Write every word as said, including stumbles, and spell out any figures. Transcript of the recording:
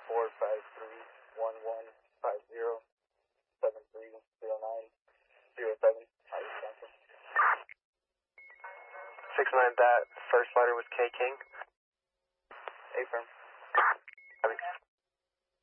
four five three one one five zero seven three zero nine zero seven. Six nine, that first letter was K King. A firm.